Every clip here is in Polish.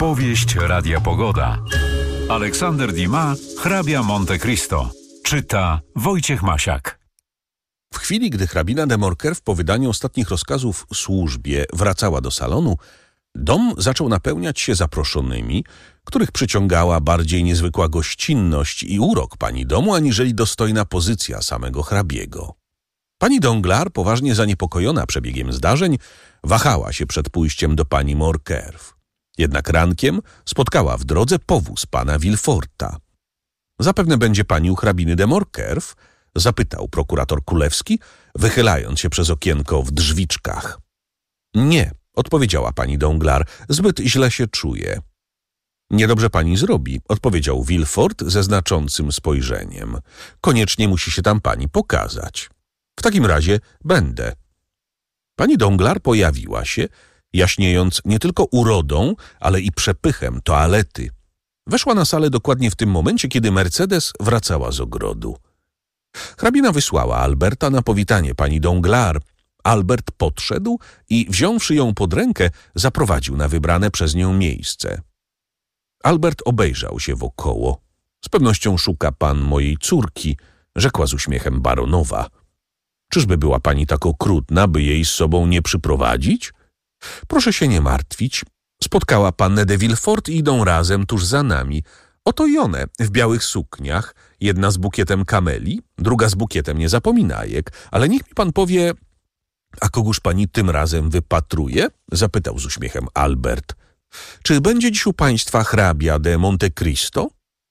Powieść Radia Pogoda. Aleksander Dumas, hrabia Monte Cristo. Czyta Wojciech Masiak. W chwili, gdy hrabina de Morcerf po wydaniu ostatnich rozkazów służbie wracała do salonu, dom zaczął napełniać się zaproszonymi, których przyciągała bardziej niezwykła gościnność i urok pani domu, aniżeli dostojna pozycja samego hrabiego. Pani Danglars, poważnie zaniepokojona przebiegiem zdarzeń, wahała się przed pójściem do pani Morcerf. Jednak rankiem spotkała w drodze powóz pana Villeforta. Zapewne będzie pani u hrabiny de Morcerf? Zapytał prokurator królewski, wychylając się przez okienko w drzwiczkach. Nie, odpowiedziała pani Danglars, zbyt źle się czuje. Niedobrze pani zrobi, odpowiedział Villefort ze znaczącym spojrzeniem. Koniecznie musi się tam pani pokazać. W takim razie będę. Pani Danglars pojawiła się, jaśniejąc nie tylko urodą, ale i przepychem toalety. Weszła na salę dokładnie w tym momencie, kiedy Mercedes wracała z ogrodu. Hrabina wysłała Alberta na powitanie pani Danglars. Albert podszedł i, wziąwszy ją pod rękę, zaprowadził na wybrane przez nią miejsce. Albert obejrzał się wokoło. Z pewnością szuka pan mojej córki, rzekła z uśmiechem baronowa. Czyżby była pani tak okrutna, by jej z sobą nie przyprowadzić? Proszę się nie martwić. Spotkała pannę de Villefort i idą razem tuż za nami. Oto i one, w białych sukniach, jedna z bukietem kameli, druga z bukietem niezapominajek. Ale niech mi pan powie, a kogóż pani tym razem wypatruje? Zapytał z uśmiechem Albert. Czy będzie dziś u państwa hrabia de Monte Cristo?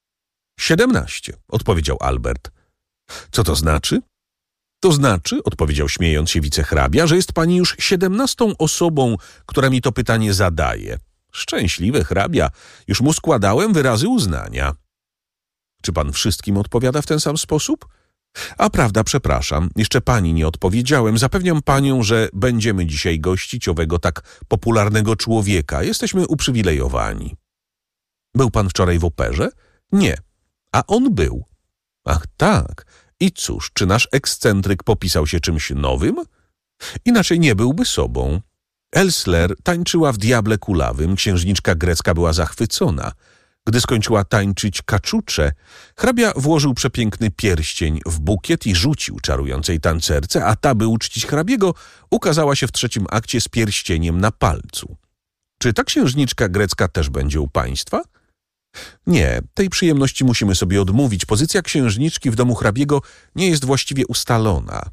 17, odpowiedział Albert. Co to znaczy? To znaczy, odpowiedział śmiejąc się wicehrabia, że jest pani już 17. osobą, która mi to pytanie zadaje. Szczęśliwy hrabia, już mu składałem wyrazy uznania. Czy pan wszystkim odpowiada w ten sam sposób? A prawda, przepraszam, jeszcze pani nie odpowiedziałem. Zapewniam panią, że będziemy dzisiaj gościć owego tak popularnego człowieka. Jesteśmy uprzywilejowani. Był pan wczoraj w operze? Nie. A on był. Ach tak. I cóż, czy nasz ekscentryk popisał się czymś nowym? Inaczej nie byłby sobą. Elsler tańczyła w Diable Kulawym, księżniczka grecka była zachwycona. Gdy skończyła tańczyć kaczucze, hrabia włożył przepiękny pierścień w bukiet i rzucił czarującej tancerce, a ta, by uczcić hrabiego, ukazała się w trzecim akcie z pierścieniem na palcu. Czy ta księżniczka grecka też będzie u państwa? Nie, tej przyjemności musimy sobie odmówić. Pozycja księżniczki w domu hrabiego nie jest właściwie ustalona.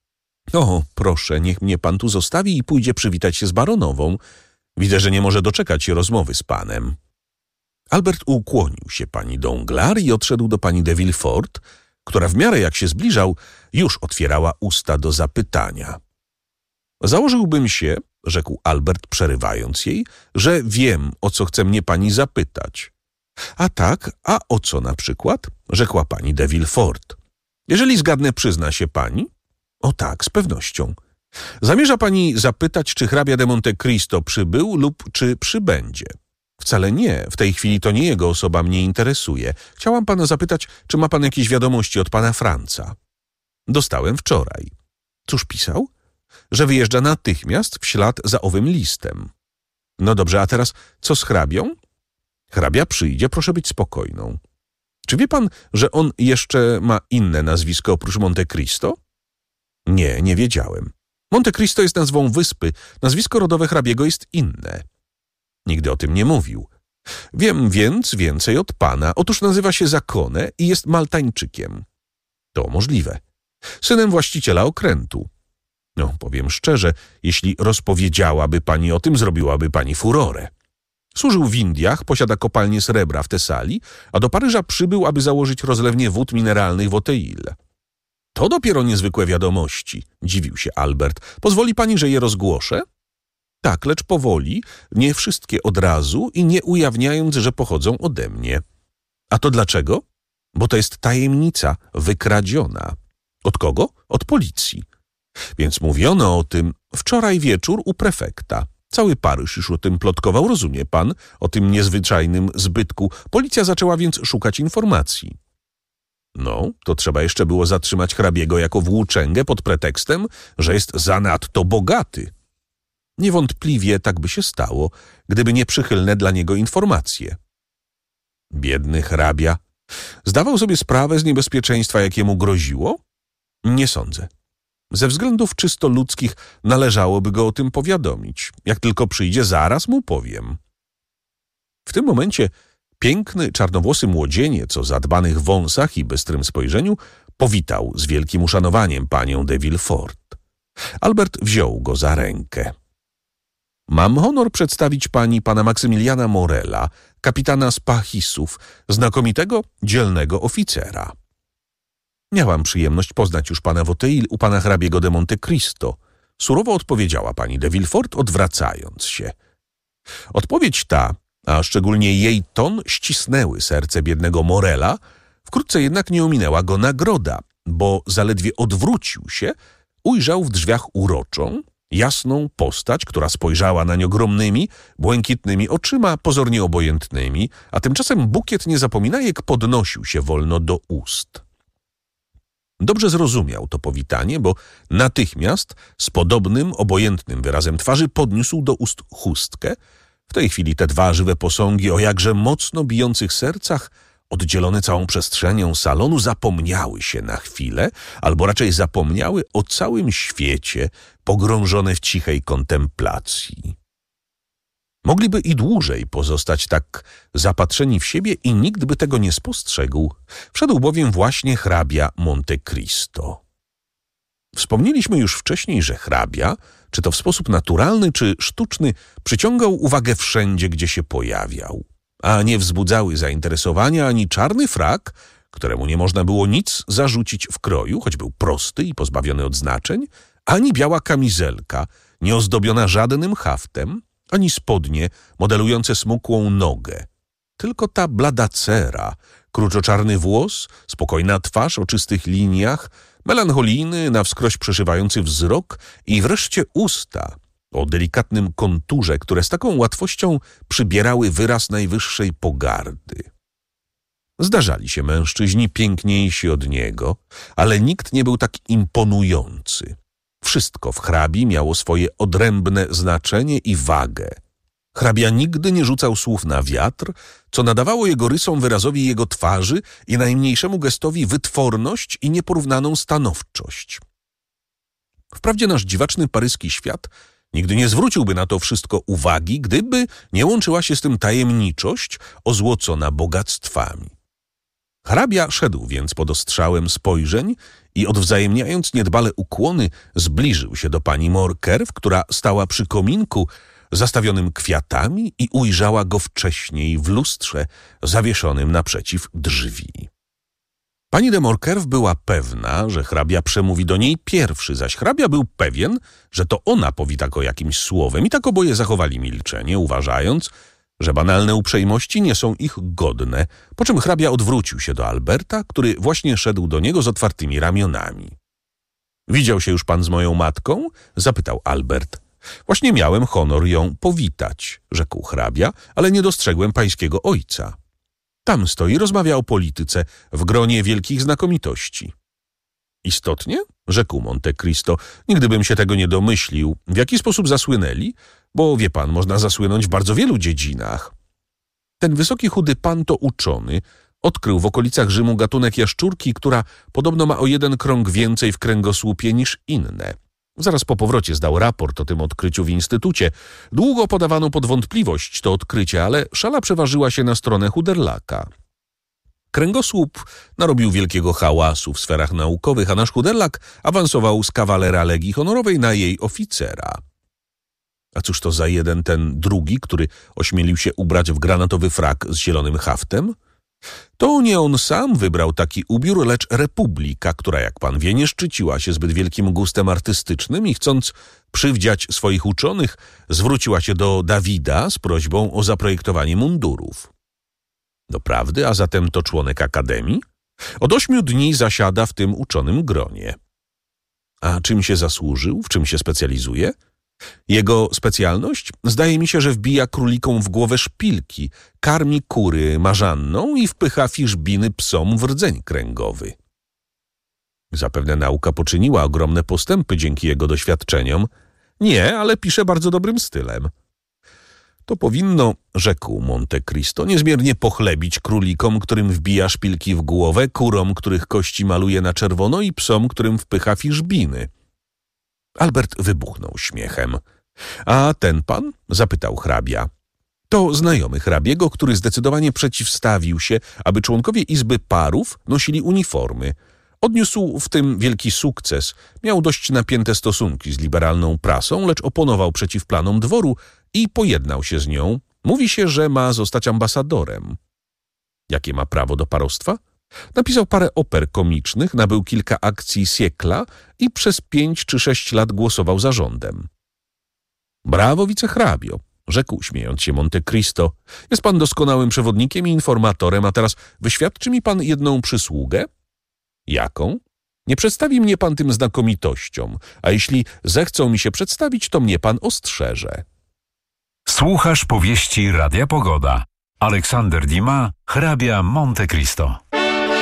O, proszę, niech mnie pan tu zostawi i pójdzie przywitać się z baronową. Widzę, że nie może doczekać się rozmowy z panem. Albert ukłonił się pani Danglars i odszedł do pani de Villefort, która w miarę jak się zbliżał, już otwierała usta do zapytania. Założyłbym się, rzekł Albert, przerywając jej, że wiem, o co chce mnie pani zapytać. A tak, a o co na przykład? Rzekła pani de Villefort. Jeżeli zgadnę, przyzna się pani? O tak, z pewnością. Zamierza pani zapytać, czy hrabia de Monte Cristo przybył lub czy przybędzie? Wcale nie, w tej chwili to nie jego osoba mnie interesuje. Chciałam pana zapytać, czy ma pan jakieś wiadomości od pana Franca? Dostałem wczoraj. Cóż pisał? Że wyjeżdża natychmiast w ślad za owym listem. No dobrze, a teraz co z hrabią? Hrabia przyjdzie, proszę być spokojną. Czy wie pan, że on jeszcze ma inne nazwisko oprócz Monte Cristo? Nie, nie wiedziałem. Monte Cristo jest nazwą wyspy, nazwisko rodowe hrabiego jest inne. Nigdy o tym nie mówił. Wiem więc więcej od pana. Otóż nazywa się Zakone i jest Maltańczykiem. To możliwe. Synem właściciela okrętu. No, powiem szczerze, jeśli rozpowiedziałaby pani o tym, zrobiłaby pani furorę. Służył w Indiach, posiada kopalnię srebra w Tesalii, a do Paryża przybył, aby założyć rozlewnię wód mineralnych w Auteuil. To dopiero niezwykłe wiadomości, dziwił się Albert. Pozwoli pani, że je rozgłoszę? Tak, lecz powoli, nie wszystkie od razu i nie ujawniając, że pochodzą ode mnie. A to dlaczego? Bo to jest tajemnica wykradziona. Od kogo? Od policji. Więc mówiono o tym wczoraj wieczór u prefekta. Cały Paryż już o tym plotkował, rozumie pan, o tym niezwyczajnym zbytku. Policja zaczęła więc szukać informacji. No, to trzeba jeszcze było zatrzymać hrabiego jako włóczęgę pod pretekstem, że jest zanadto bogaty. Niewątpliwie tak by się stało, gdyby nie przychylne dla niego informacje. Biedny hrabia. Zdawał sobie sprawę z niebezpieczeństwa, jakie mu groziło? Nie sądzę. Ze względów czysto ludzkich należałoby go o tym powiadomić. Jak tylko przyjdzie, zaraz mu powiem. W tym momencie piękny, czarnowłosy młodzieniec o zadbanych wąsach i bystrym spojrzeniu powitał z wielkim uszanowaniem panią de Villefort. Albert wziął go za rękę. Mam honor przedstawić pani pana Maksymiliana Morela, kapitana Spachisów, znakomitego, dzielnego oficera. Miałam przyjemność poznać już pana Woteuil u pana hrabiego de Monte Cristo, surowo odpowiedziała pani de Villefort, odwracając się. Odpowiedź ta, a szczególnie jej ton, ścisnęły serce biednego Morela, wkrótce jednak nie ominęła go nagroda, bo zaledwie odwrócił się, ujrzał w drzwiach uroczą, jasną postać, która spojrzała nań ogromnymi, błękitnymi oczyma, pozornie obojętnymi, a tymczasem bukiet niezapominajek podnosił się wolno do ust. Dobrze zrozumiał to powitanie, bo natychmiast z podobnym, obojętnym wyrazem twarzy podniósł do ust chustkę. W tej chwili te dwa żywe posągi o jakże mocno bijących sercach, oddzielone całą przestrzenią salonu, zapomniały się na chwilę, albo raczej zapomniały o całym świecie, pogrążone w cichej kontemplacji. Mogliby i dłużej pozostać tak zapatrzeni w siebie i nikt by tego nie spostrzegł. Wszedł bowiem właśnie hrabia Monte Cristo. Wspomnieliśmy już wcześniej, że hrabia, czy to w sposób naturalny, czy sztuczny, przyciągał uwagę wszędzie, gdzie się pojawiał. A nie wzbudzały zainteresowania ani czarny frak, któremu nie można było nic zarzucić w kroju, choć był prosty i pozbawiony odznaczeń, ani biała kamizelka, nieozdobiona żadnym haftem, ani spodnie modelujące smukłą nogę. Tylko ta blada cera, kruczoczarny włos, spokojna twarz o czystych liniach, melancholijny, na wskroś przeszywający wzrok i wreszcie usta o delikatnym konturze, które z taką łatwością przybierały wyraz najwyższej pogardy. Zdarzali się mężczyźni piękniejsi od niego, ale nikt nie był tak imponujący. Wszystko w hrabi miało swoje odrębne znaczenie i wagę. Hrabia nigdy nie rzucał słów na wiatr, co nadawało jego rysom wyrazowi jego twarzy i najmniejszemu gestowi wytworność i nieporównaną stanowczość. Wprawdzie nasz dziwaczny paryski świat nigdy nie zwróciłby na to wszystko uwagi, gdyby nie łączyła się z tym tajemniczość ozłocona bogactwami. Hrabia szedł więc pod ostrzałem spojrzeń i odwzajemniając niedbale ukłony, zbliżył się do pani Morcerf, która stała przy kominku zastawionym kwiatami i ujrzała go wcześniej w lustrze zawieszonym naprzeciw drzwi. Pani de Morcerf była pewna, że hrabia przemówi do niej pierwszy, zaś hrabia był pewien, że to ona powita go jakimś słowem i tak oboje zachowali milczenie, uważając, że banalne uprzejmości nie są ich godne, po czym hrabia odwrócił się do Alberta, który właśnie szedł do niego z otwartymi ramionami. Widział się już pan z moją matką? Zapytał Albert. Właśnie miałem honor ją powitać, rzekł hrabia, ale nie dostrzegłem pańskiego ojca. Tam stoi, rozmawia o polityce w gronie wielkich znakomitości. Istotnie? Rzekł Monte Cristo. Nigdy bym się tego nie domyślił. W jaki sposób zasłynęli? Bo wie pan, można zasłynąć w bardzo wielu dziedzinach. Ten wysoki, chudy pan to uczony. Odkrył w okolicach Rzymu gatunek jaszczurki, która podobno ma o 1 krąg więcej w kręgosłupie niż inne. Zaraz po powrocie zdał raport o tym odkryciu w instytucie. Długo podawano pod wątpliwość to odkrycie, ale szala przeważyła się na stronę Chuderlaka. Kręgosłup narobił wielkiego hałasu w sferach naukowych, a nasz Chuderlak awansował z kawalera Legii Honorowej na jej oficera. A cóż to za jeden ten drugi, który ośmielił się ubrać w granatowy frak z zielonym haftem? To nie on sam wybrał taki ubiór, lecz Republika, która, jak pan wie, nie szczyciła się zbyt wielkim gustem artystycznym i chcąc przywdziać swoich uczonych, zwróciła się do Dawida z prośbą o zaprojektowanie mundurów. Doprawdy, a zatem to członek Akademii? Od 8 dni zasiada w tym uczonym gronie. A czym się zasłużył? W czym się specjalizuje? Jego specjalność? Zdaje mi się, że wbija królikom w głowę szpilki, karmi kury marzanną i wpycha fiszbiny psom w rdzeń kręgowy. Zapewne nauka poczyniła ogromne postępy dzięki jego doświadczeniom. Nie, ale pisze bardzo dobrym stylem. To powinno, rzekł Monte Cristo, niezmiernie pochlebić królikom, którym wbija szpilki w głowę, kurom, których kości maluje na czerwono i psom, którym wpycha fiszbiny. Albert wybuchnął śmiechem. A ten pan? Zapytał hrabia. To znajomy hrabiego, który zdecydowanie przeciwstawił się, aby członkowie Izby Parów nosili uniformy. Odniósł w tym wielki sukces. Miał dość napięte stosunki z liberalną prasą, lecz oponował przeciw planom dworu i pojednał się z nią. Mówi się, że ma zostać ambasadorem. Jakie ma prawo do parostwa? Napisał parę oper komicznych, nabył kilka akcji Siekla i przez 5 czy 6 lat głosował za rządem. Brawo, wicehrabio, rzekł śmiejąc się Monte Cristo. Jest pan doskonałym przewodnikiem i informatorem, a teraz wyświadczy mi pan jedną przysługę? Jaką? Nie przedstawi mnie pan tym znakomitościom, a jeśli zechcą mi się przedstawić, to mnie pan ostrzeże. Słuchasz powieści Radia Pogoda. Aleksander Dumas, hrabia Monte Cristo.